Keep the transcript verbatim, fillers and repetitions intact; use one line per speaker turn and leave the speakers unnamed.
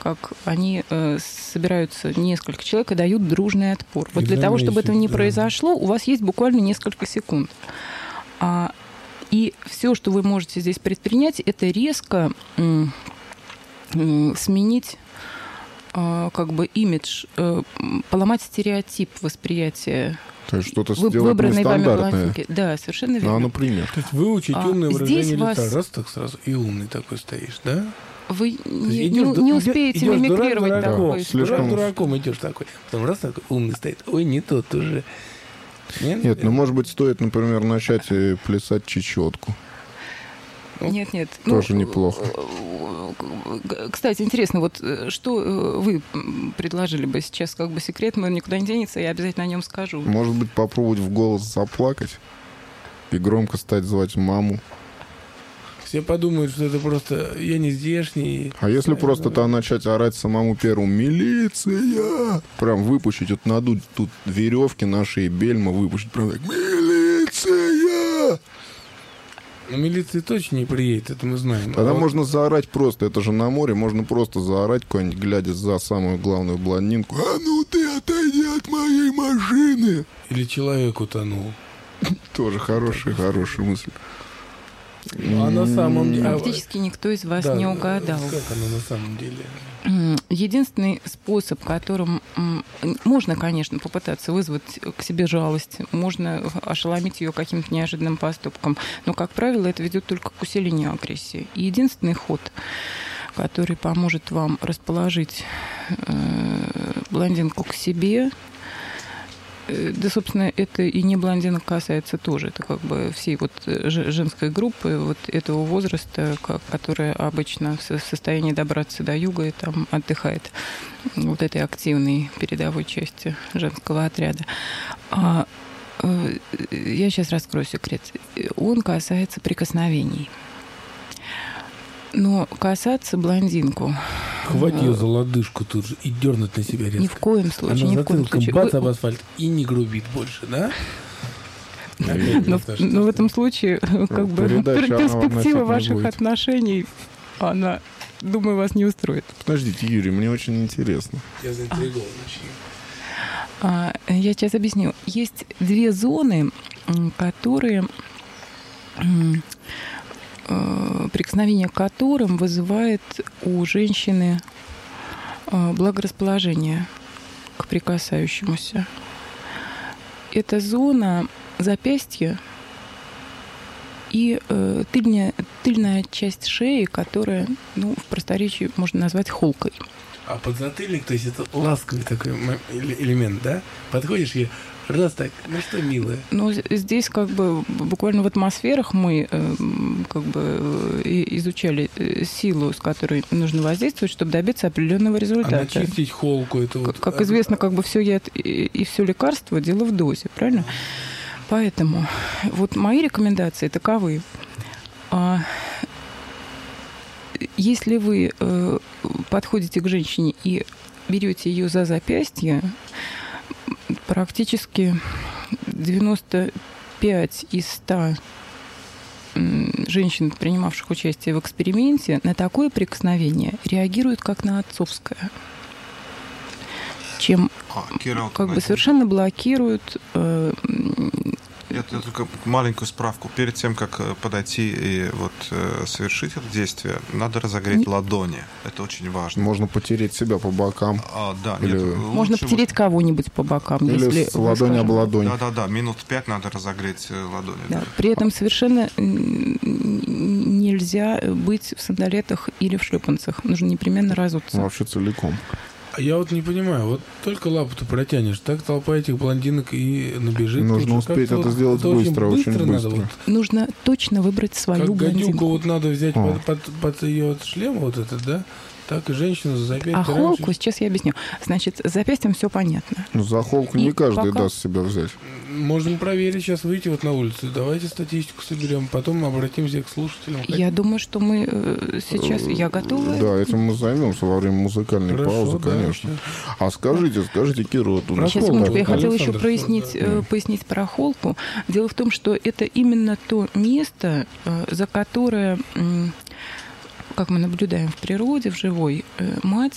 как они э, собираются несколько человек и дают дружный отпор. Вот для того, чтобы этого не да. произошло, у вас есть буквально несколько секунд. А, и все, что вы можете здесь предпринять, это резко м, м, сменить э, как бы имидж, э, поломать стереотип восприятия.
То есть что-то
Вы,
сделать нестандартное.
Да, совершенно верно.
Ну, а, например?
То есть выучить а, умное выражение лица.
Вас...
Раз так сразу и умный такой стоишь, да?
Вы не, не, не успеете идешь мимикрировать
дурак,
такой.
Да, слишком дураком идешь такой. Потом раз такой умный стоит. Ой, не тот уже.
Нет, Нет ну, может быть, стоит, например, начать плясать чечетку.
Нет, нет.
Тоже ну, неплохо.
Кстати, интересно, вот что вы предложили бы сейчас, как бы секрет, мой никуда не денется, я обязательно о нем скажу.
Может быть, попробовать в голос заплакать и громко стать звать маму.
Все подумают, что это просто я не здешний.
А если просто там начать орать самому первому «Милиция!» Прям выпустить, вот надуть тут веревки наши и бельма выпустить. Прям так «Милиция!»
Но милиция точно не приедет, это мы знаем.
Тогда
а
можно
вот...
заорать просто, это же на море, можно просто заорать куда-нибудь, глядя за самую главную блондинку. «А ну ты отойди от моей машины!»
Или человек утонул.
Тоже хорошая, хорошая мысль.
Ну, а на самом деле...
Практически никто из вас
да,
не угадал.
Как оно на самом деле?
Единственный способ, которым можно, конечно, попытаться вызвать к себе жалость, можно ошеломить ее каким-то неожиданным поступком, но, как правило, это ведет только к усилению агрессии. И единственный ход, который поможет вам расположить блондинку к себе, да, собственно, это и не блондинок касается тоже. Это как бы всей вот женской группы вот этого возраста, которая обычно в состоянии добраться до юга и там отдыхает вот этой активной передовой части женского отряда. А, я сейчас раскрою секрет. Он касается прикосновений. Но касаться блондинку...
Хватит ее за лодыжку тут же и дернуть на себя резко.
Ни в коем случае,
Она
ни в коем случае.
Бац об асфальт и не грубит больше, да?
Но, но в этом случае как бы перспектива ваших отношений, она, думаю, вас не устроит.
Подождите, Юрий, мне очень интересно.
Я заинтригован.
А, я сейчас объясню. Есть две зоны, которые... прикосновение к которым вызывает у женщины благорасположение к прикасающемуся. Это зона запястья и э, тыльная, тыльная часть шеи, которая, ну, в просторечии можно назвать холкой.
А подзатыльник, то есть это ласковый такой элемент, да? Подходишь и раз так, ну что, милая?
Ну, здесь как бы буквально в атмосферах мы э, как бы э, изучали силу, с которой нужно воздействовать, чтобы добиться определенного результата.
А начистить холку это вот...
Как, как известно, как бы все яд и, и все лекарство дело в дозе, правильно? Поэтому вот мои рекомендации таковы. А, если вы э, подходите к женщине и берете ее за запястье, практически девяносто пять из ста женщин, принимавших участие в эксперименте, на такое прикосновение реагируют как на отцовское, чем а, Кирилл, как бы совершенно блокируют. Э,
Я, я только маленькую справку. Перед тем, как подойти и вот совершить это действие, надо разогреть не... ладони. Это очень важно.
Можно потереть себя по бокам.
А, да,
или...
нет,
Можно потереть вот... кого-нибудь по бокам.
Или
если
с ладони об ладонь.
Да-да-да, минут пять надо разогреть ладони.
Да. При этом совершенно нельзя быть в сандалетах или в шлепанцах. Нужно непременно разуться.
Ну, вообще целиком.
Я вот не понимаю, вот только лапу-то протянешь, так толпа этих блондинок и набежит.
Нужно успеть это вот, сделать это быстро, очень быстро. Очень быстро.
Надо, вот,
нужно точно выбрать свою
как
блондинку.
гадюку вот надо взять под, под, под ее шлем вот этот, да? Так и женщину за запястье.
А холку, раньше... сейчас я объясню. Значит, с запястьем все понятно.
Ну, за холку и не каждый пока... даст себя взять.
Можем проверить, сейчас выйти вот на улицу. Давайте статистику соберем, потом обратимся к слушателям.
Я думаю, что мы сейчас... Я готова.
Да, этим мы займемся во время музыкальной Хорошо, паузы, да, конечно. Сейчас. А скажите, скажите, Кира, вот у нас...
Сейчас, секундочку, я хотела еще прояснить, да. пояснить про холку. Дело в том, что это именно то место, за которое... как мы наблюдаем в природе, в живой, мать